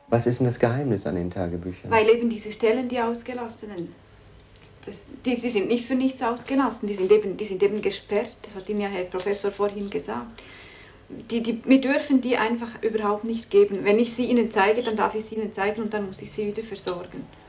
Was ist denn das Geheimnis an den Tagebüchern? Weil eben diese Stellen, die Ausgelassenen, die sind nicht für nichts ausgelassen, die sind eben gesperrt, das hat Ihnen ja Herr Professor vorhin gesagt. Wir dürfen die einfach überhaupt nicht geben. Wenn ich sie Ihnen zeige, dann darf ich sie Ihnen zeigen und dann muss ich sie wieder versorgen.